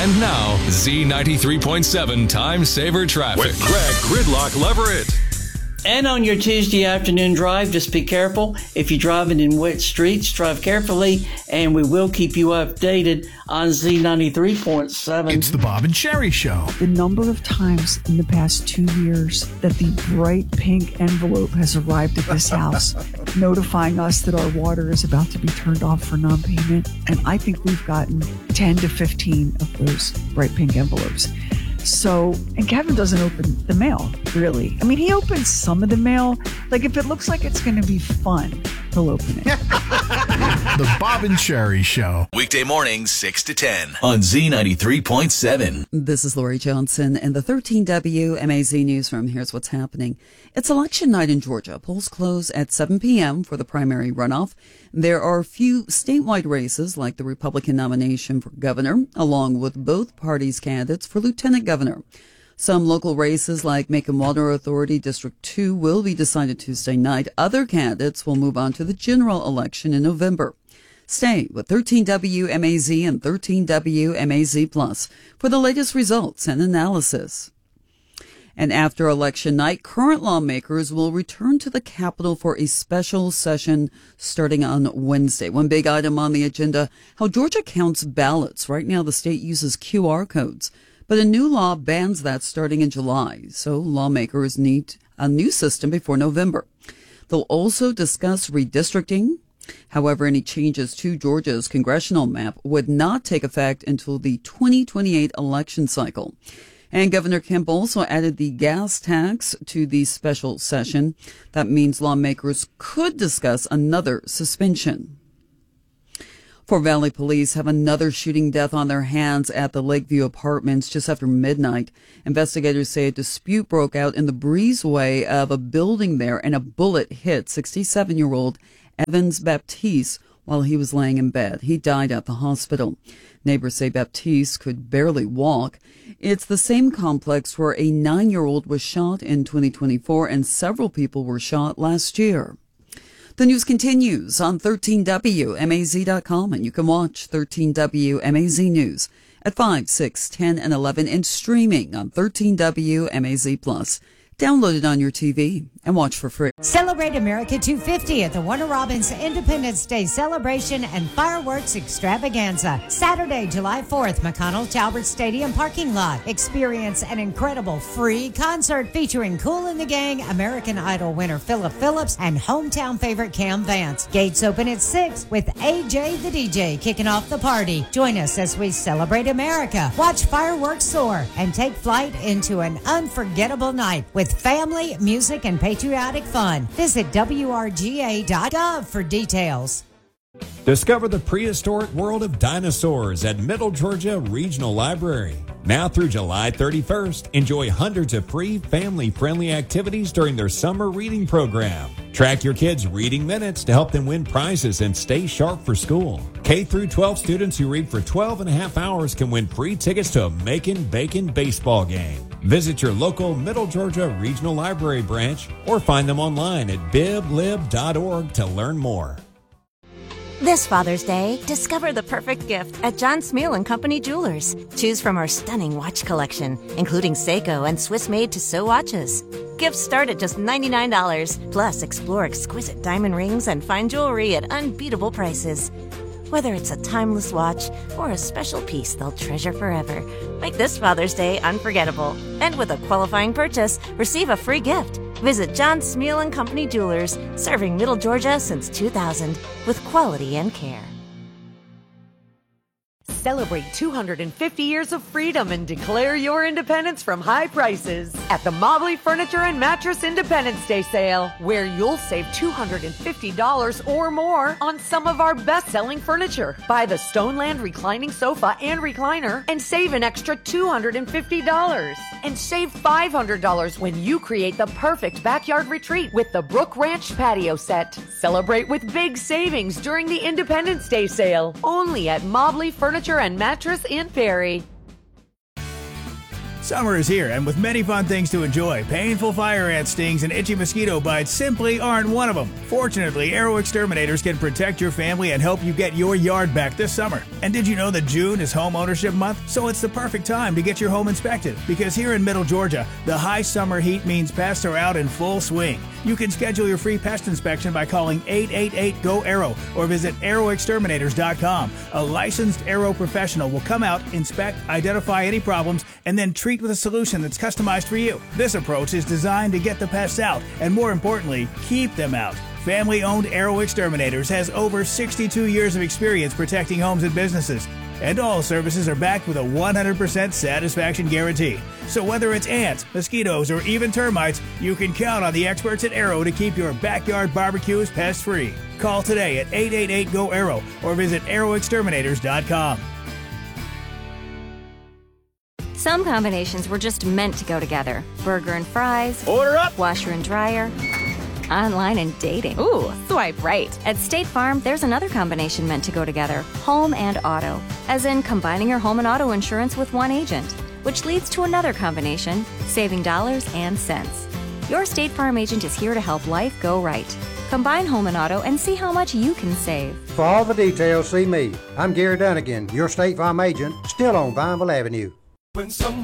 And now, Z93.7 Time Saver Traffic with Greg Gridlock Leverett. And on your Tuesday afternoon drive, just be careful. If you're driving in wet streets, drive carefully, and we will keep you updated on Z93.7. It's the Bob and Sherry Show. The number of times in the past 2 years that the bright pink envelope has arrived at this house, notifying us that our water is about to be turned off for non-payment. And I think we've gotten 10 to 15 of those bright pink envelopes. So, and Kevin doesn't open the mail, really. I mean, he opens some of the mail. Like, if it looks like it's going to be fun, he'll open it. The Bob and Sherry Show. Weekday mornings, 6 to 10 on Z93.7. This is Lori Johnson and the 13 WMAZ Newsroom. Here's what's happening. It's election night in Georgia. Polls close at 7 p.m. for the primary runoff. There are a few statewide races, like the Republican nomination for governor, along with both parties' candidates for lieutenant governor. Some local races, like Macon Water Authority District 2, will be decided Tuesday night. Other candidates will move on to the general election in November. Stay with 13 WMAZ and 13 WMAZ Plus for the latest results and analysis. And after election night, current lawmakers will return to the Capitol for a special session starting on Wednesday. One big item on the agenda, how Georgia counts ballots. Right now, the state uses QR codes, but a new law bans that starting in July. So lawmakers need a new system before November. They'll also discuss redistricting. However, any changes to Georgia's congressional map would not take effect until the 2028 election cycle. And Governor Kemp also added the gas tax to the special session. That means lawmakers could discuss another suspension. Fort Valley police have another shooting death on their hands at the Lakeview Apartments just after midnight. Investigators say a dispute broke out in the breezeway of a building there, and a bullet hit 67-year-old Evans Baptiste while he was laying in bed. He died at the hospital. Neighbors say Baptiste could barely walk. It's the same complex where a 9-year-old was shot in 2024 and several people were shot last year. The news continues on 13WMAZ.com, and you can watch 13WMAZ News at 5, 6, 10, and 11 and streaming on 13WMAZ Plus. Download it on your TV and watch for free. Celebrate America 250 at the Warner Robins Independence Day Celebration and Fireworks Extravaganza. Saturday, July 4th, McConnell Talbert Stadium parking lot. Experience an incredible free concert featuring Kool and the Gang, American Idol winner Philip Phillips, and hometown favorite Cam Vance. Gates open at 6 with AJ the DJ kicking off the party. Join us as we celebrate America. Watch fireworks soar and take flight into an unforgettable night with family, music, and patriotic fun. Visit WRGA.gov for details. Discover the prehistoric world of dinosaurs at Middle Georgia Regional Library. Now through July 31st, enjoy hundreds of free family-friendly activities during their summer reading program. Track your kids' reading minutes to help them win prizes and stay sharp for school. K through 12 students who read for 12 and a half hours can win free tickets to a Macon Bacon baseball game. Visit your local Middle Georgia Regional Library branch or find them online at biblib.org to learn more. This Father's Day, discover the perfect gift at John Smeal & Company Jewelers. Choose from our stunning watch collection, including Seiko and Swiss-made Tissot watches. Gifts start at just $99. Plus, explore exquisite diamond rings and fine jewelry at unbeatable prices. Whether it's a timeless watch or a special piece they'll treasure forever, make this Father's Day unforgettable. And with a qualifying purchase, receive a free gift. Visit John Smeal & Company Jewelers, serving Middle Georgia since 2000 with quality and care. Celebrate 250 years of freedom and declare your independence from high prices at the Mobley Furniture and Mattress Independence Day Sale, where you'll save $250 or more on some of our best-selling furniture. Buy the Stoneland reclining sofa and recliner and save an extra $250. And save $500 when you create the perfect backyard retreat with the Brook Ranch patio set. Celebrate with big savings during the Independence Day Sale, only at Mobley Furniture and Mattress in Perry. Summer is here, and with many fun things to enjoy, painful fire ant stings and itchy mosquito bites simply aren't one of them. Fortunately, Arrow Exterminators can protect your family and help you get your yard back this summer. And did you know that June is Home Ownership Month? So it's the perfect time to get your home inspected, because here in Middle Georgia, the high summer heat means pests are out in full swing. You can schedule your free pest inspection by calling 888-GO-ARROW or visit arrowexterminators.com. A licensed Arrow professional will come out, inspect, identify any problems, and then treat with a solution that's customized for you. This approach is designed to get the pests out and, more importantly, keep them out. Family-owned Arrow Exterminators has over 62 years of experience protecting homes and businesses. And all services are backed with a 100% satisfaction guarantee. So whether it's ants, mosquitoes, or even termites, you can count on the experts at Arrow to keep your backyard barbecues pest-free. Call today at 888-GO-ARROW or visit arrowexterminators.com. Some combinations were just meant to go together. Burger and fries. Order up! Washer and dryer. Online and dating. Ooh, swipe right. At State Farm, there's another combination meant to go together. Home and auto. As in combining your home and auto insurance with one agent. Which leads to another combination, saving dollars and cents. Your State Farm agent is here to help life go right. Combine home and auto and see how much you can save. For all the details, see me. I'm Gary Dunnigan, your State Farm agent, still on Vineville Avenue. When someone